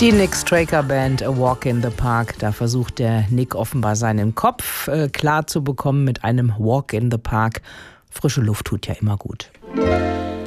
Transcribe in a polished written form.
Die Nick Straker Band, A Walk in the Park. Da versucht der Nick offenbar seinen Kopf klar zu bekommen mit einem Walk in the Park. Frische Luft tut ja immer gut.